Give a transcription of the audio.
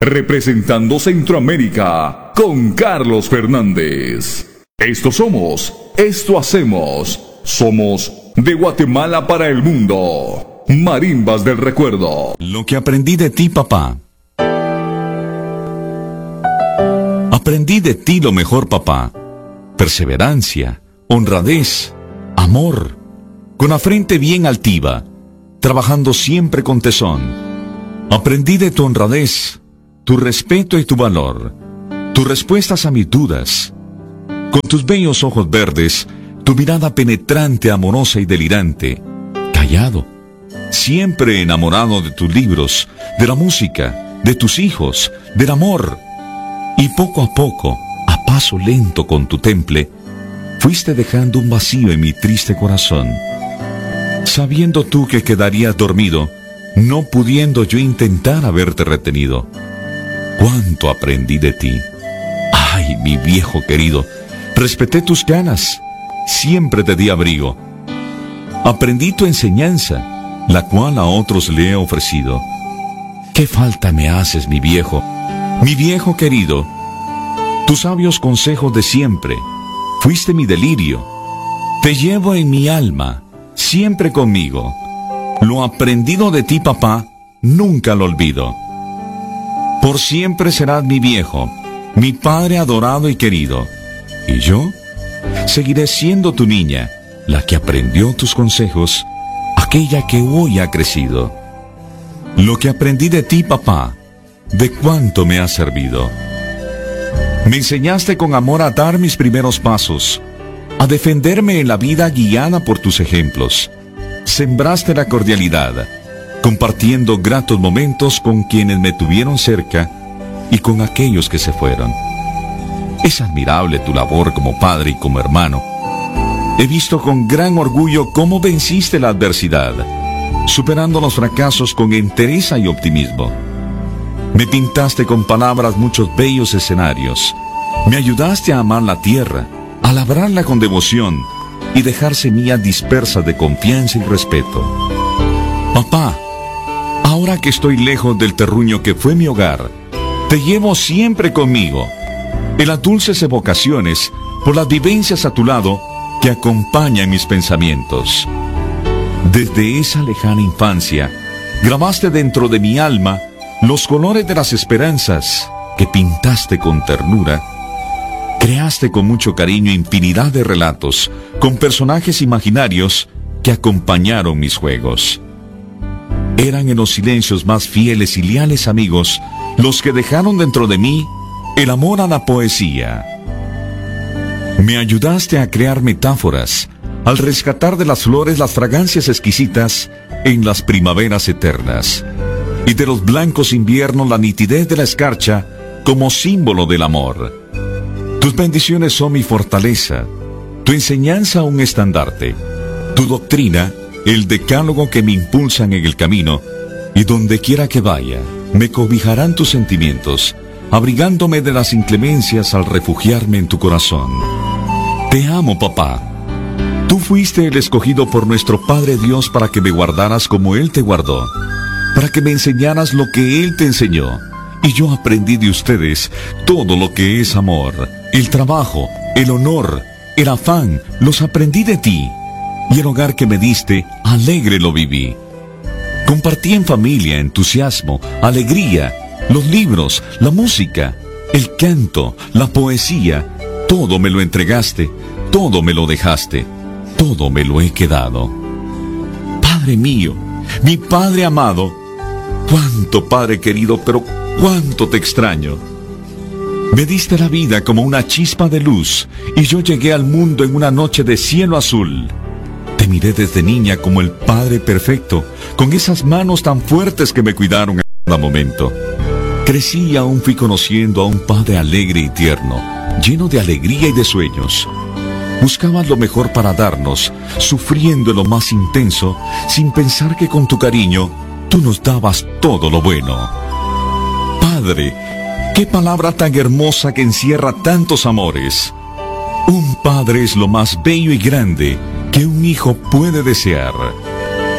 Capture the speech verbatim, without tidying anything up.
representando Centroamérica con Carlos Fernández. Esto somos, esto hacemos, somos de Guatemala para el mundo. Marimbas del Recuerdo. Lo que aprendí de ti, papá. Aprendí de ti lo mejor, papá. Perseverancia, honradez, amor, con la frente bien altiva, trabajando siempre con tesón. Aprendí de tu honradez, tu respeto y tu valor, tus respuestas a mis dudas. Con tus bellos ojos verdes, tu mirada penetrante, amorosa y delirante, callado, siempre enamorado de tus libros, de la música, de tus hijos, del amor. Y poco a poco, a paso lento con tu temple, fuiste dejando un vacío en mi triste corazón. Sabiendo tú que quedarías dormido, no pudiendo yo intentar haberte retenido. Cuánto aprendí de ti. Ay, mi viejo querido, respeté tus ganas, siempre te di abrigo. Aprendí tu enseñanza, la cual a otros le he ofrecido. ¿Qué falta me haces, mi viejo? Mi viejo querido, tus sabios consejos de siempre, fuiste mi delirio. Te llevo en mi alma, siempre conmigo. Lo aprendido de ti, papá, nunca lo olvido. Por siempre serás mi viejo, mi padre adorado y querido. Y yo seguiré siendo tu niña, la que aprendió tus consejos, aquella que hoy ha crecido. Lo que aprendí de ti, papá, de cuánto me ha servido. Me enseñaste con amor a dar mis primeros pasos, a defenderme en la vida guiada por tus ejemplos. Sembraste la cordialidad, compartiendo gratos momentos con quienes me tuvieron cerca y con aquellos que se fueron. Es admirable tu labor como padre y como hermano. He visto con gran orgullo cómo venciste la adversidad, superando los fracasos con entereza y optimismo. Me pintaste con palabras muchos bellos escenarios. Me ayudaste a amar la tierra, a labrarla con devoción y dejar semillas dispersas de confianza y respeto. Papá, ahora que estoy lejos del terruño que fue mi hogar, te llevo siempre conmigo, en las dulces evocaciones, por las vivencias a tu lado que acompañan mis pensamientos. Desde esa lejana infancia, grabaste dentro de mi alma los colores de las esperanzas que pintaste con ternura. Creaste con mucho cariño infinidad de relatos, con personajes imaginarios que acompañaron mis juegos. Eran en los silencios más fieles y leales amigos los que dejaron dentro de mí el amor a la poesía. Me ayudaste a crear metáforas, al rescatar de las flores las fragancias exquisitas en las primaveras eternas, y de los blancos inviernos la nitidez de la escarcha como símbolo del amor. Tus bendiciones son mi fortaleza, tu enseñanza un estandarte, tu doctrina el decálogo que me impulsan en el camino, y donde quiera que vaya, me cobijarán tus sentimientos, abrigándome de las inclemencias al refugiarme en tu corazón. Te amo, papá. Tú fuiste el escogido por nuestro Padre Dios para que me guardaras como Él te guardó, para que me enseñaras lo que Él te enseñó, y yo aprendí de ustedes todo lo que es amor, el trabajo, el honor, el afán, los aprendí de ti, y el hogar que me diste, alegre lo viví. Compartí en familia, entusiasmo, alegría, los libros, la música, el canto, la poesía, todo me lo entregaste, todo me lo dejaste, todo me lo he quedado. Padre mío, mi Padre amado, cuánto Padre querido, pero cuánto te extraño. Me diste la vida como una chispa de luz, y yo llegué al mundo en una noche de cielo azul. Te miré desde niña como el Padre perfecto, con esas manos tan fuertes que me cuidaron a cada momento. Crecí y aún fui conociendo a un Padre alegre y tierno, lleno de alegría y de sueños. Buscabas lo mejor para darnos, sufriendo en lo más intenso, sin pensar que con tu cariño tú nos dabas todo lo bueno. Padre, qué palabra tan hermosa que encierra tantos amores. Un padre es lo más bello y grande que un hijo puede desear.